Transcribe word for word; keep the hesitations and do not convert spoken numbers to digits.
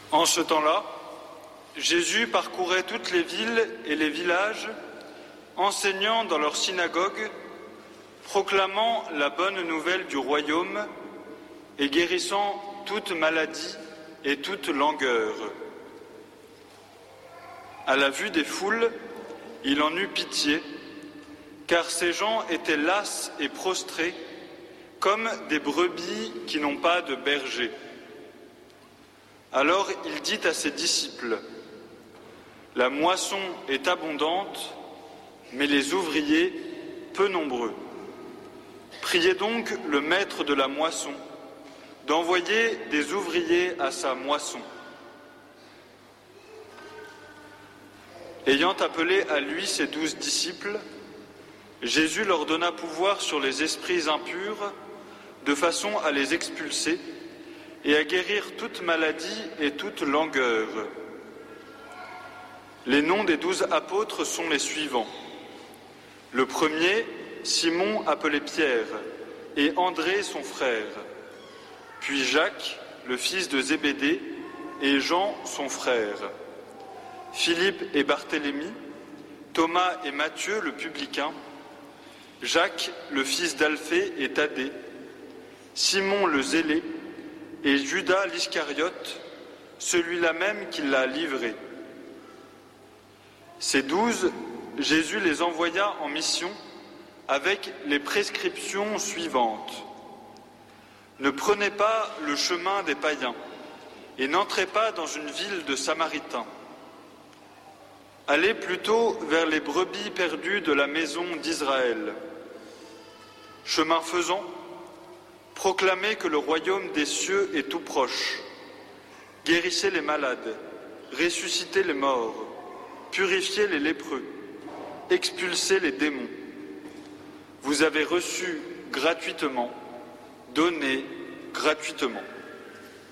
En ce temps-là, Jésus parcourait toutes les villes et les villages, enseignant dans leurs synagogues, proclamant la bonne nouvelle du royaume et guérissant toute maladie et toute langueur. À la vue des foules, il en eut pitié, car ces gens étaient lasses et prostrés, comme des brebis qui n'ont pas de berger. Alors il dit à ses disciples, « La moisson est abondante, mais les ouvriers peu nombreux. Priez donc le maître de la moisson d'envoyer des ouvriers à sa moisson. » Ayant appelé à lui ses douze disciples, Jésus leur donna pouvoir sur les esprits impurs, de façon à les expulser et à guérir toute maladie et toute langueur. Les noms des douze apôtres sont les suivants. Le premier, Simon appelé Pierre, et André son frère, puis Jacques, le fils de Zébédée, et Jean son frère, Philippe et Barthélemy, Thomas et Matthieu le publicain, Jacques, le fils d'Alphée et Thaddée, Simon le zélé, et Judas l'Iscariote, celui-là même qui l'a livré. Ces douze, Jésus les envoya en mission avec les prescriptions suivantes. Ne prenez pas le chemin des païens et n'entrez pas dans une ville de Samaritains. Allez plutôt vers les brebis perdues de la maison d'Israël. Chemin faisant, proclamez que le royaume des cieux est tout proche. Guérissez les malades, ressuscitez les morts, purifiez les lépreux, expulsez les démons. Vous avez reçu gratuitement, donnez gratuitement.